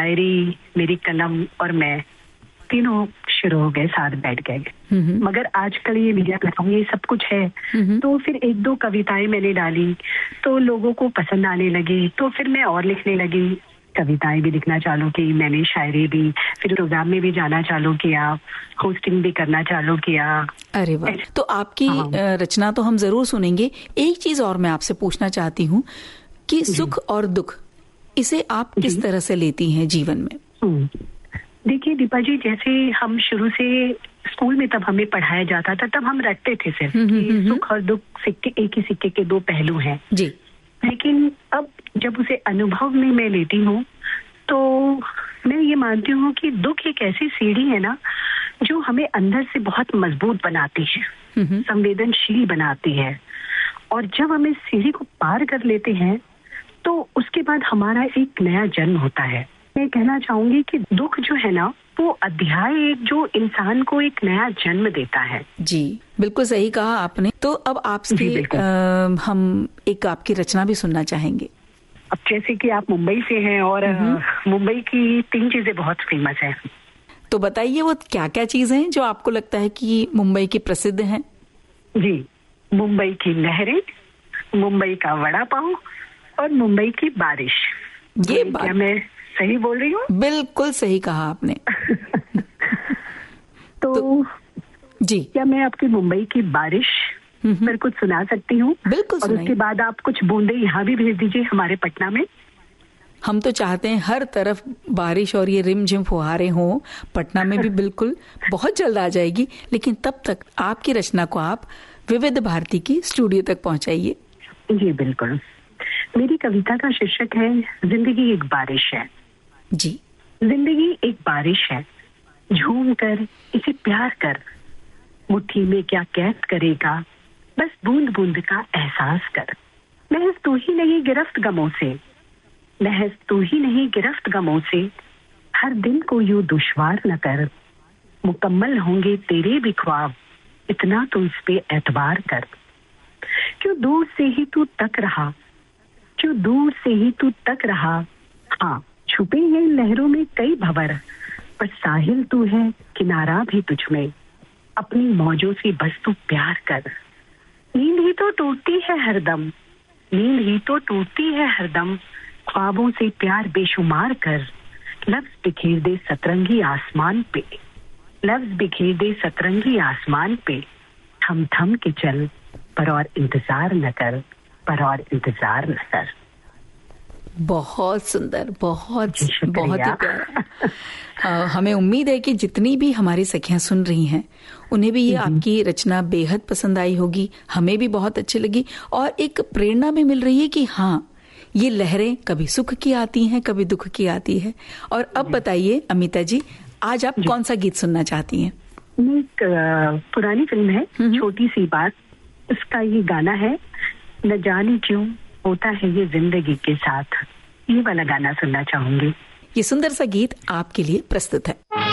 शायरी, मेरी कलम और मैं तीनों शुरू हो गए, साथ बैठ गए। मगर आजकल ये मीडिया प्लेटफॉर्म ये सब कुछ है, तो फिर एक दो कविताएं मैंने डाली तो लोगों को पसंद आने लगी, तो फिर मैं और लिखने लगी, कविताएं भी लिखना चालू की मैंने, शायरी भी, फिर प्रोग्राम में भी जाना चालू किया, होस्टिंग भी करना चालू किया। अरे वाह, तो आपकी रचना तो हम जरूर सुनेंगे। एक चीज और मैं आपसे पूछना चाहती हूँ कि सुख और दुख, इसे आप किस तरह से लेती हैं जीवन में? देखिए दीपा जी, जैसे हम शुरू से स्कूल में तब हमें पढ़ाया जाता था, तब हम रटते थे सिर्फ कि सुख और दुख सिक्के, एक ही सिक्के के दो पहलू हैं जी। लेकिन अब जब उसे अनुभव में मैं लेती हूँ तो मैं ये मानती हूँ कि दुख एक ऐसी सीढ़ी है ना जो हमें अंदर से बहुत मजबूत बनाती है, संवेदनशील बनाती है, और जब हम इस सीढ़ी को पार कर लेते हैं तो उसके बाद हमारा एक नया जन्म होता है। मैं कहना चाहूंगी कि दुख जो है ना वो अध्याय एक जो इंसान को एक नया जन्म देता है। जी बिल्कुल सही कहा आपने। तो अब आपसे हम एक आपकी रचना भी सुनना चाहेंगे। अब जैसे कि आप मुंबई से हैं और मुंबई की 3 चीजें बहुत फेमस हैं, तो बताइए वो क्या क्या चीजें हैं जो आपको लगता है कि मुंबई की प्रसिद्ध हैं? जी, मुंबई की लहरें, मुंबई का वड़ा पाव और मुंबई की बारिश। ये क्या मैं सही बोल रही हूँ? बिल्कुल सही कहा आपने। तो जी, क्या मैं आपकी मुंबई की बारिश पर कुछ सुना सकती हूँ? बिल्कुल। और उसके बाद आप कुछ बूंदे यहाँ भी भेज दीजिए हमारे पटना में। हम तो चाहते हैं हर तरफ बारिश और ये रिमझिम फुहारे हों। पटना में भी बिल्कुल बहुत जल्द आ जाएगी, लेकिन तब तक आपकी रचना को आप विविध भारती की स्टूडियो तक पहुंचाइए। जी बिल्कुल। मेरी कविता का शीर्षक है जिंदगी एक बारिश है। जी, जिंदगी एक बारिश है, झूम कर इसे प्यार कर, मुट्ठी में क्या कैद करेगा, बस बूंद बूंद का एहसास कर। महज तू ही नहीं गिरफ्त गमों से, महज तू ही नहीं गिरफ्त गमों से, हर दिन को यूं दुश्वार न कर, मुकम्मल होंगे तेरे भी ख्वाब, इतना तो इस पे एतबार कर। क्यों दूर से ही तू तक रहा, क्यों दूर से ही तू तक रहा, हाँ छुपे हैं लहरों में कई भंवर, पर साहिल तू है किनारा भी तुझ में, अपनी मौजों से बस तू प्यार कर। नींद ही तो टूटती है हरदम, नींद ही तो टूटती है हरदम, ख्वाबों से प्यार बेशुमार कर। लफ्ज बिखेर दे सतरंगी आसमान पे, लफ्ज बिखेर दे सतरंगी आसमान पे, थम थम के चल पर और इंतजार न कर, पर और इंतजार न कर। बहुत सुंदर, बहुत ही प्यारा। हमें उम्मीद है कि जितनी भी हमारी सखियां सुन रही हैं उन्हें भी ये आपकी रचना बेहद पसंद आई होगी, हमें भी बहुत अच्छी लगी, और एक प्रेरणा भी मिल रही है कि हाँ, ये लहरें कभी सुख की आती हैं, कभी दुख की आती है। और अब बताइए अमिता जी, आज आप कौन सा गीत सुनना चाहती हैं? एक पुरानी फिल्म है छोटी सी बात, उसका ये गाना है, न जाने क्यों होता है ये जिंदगी के साथ, ये वाला गाना सुनना चाहूंगी। ये सुंदर सा गीत आपके लिए प्रस्तुत है।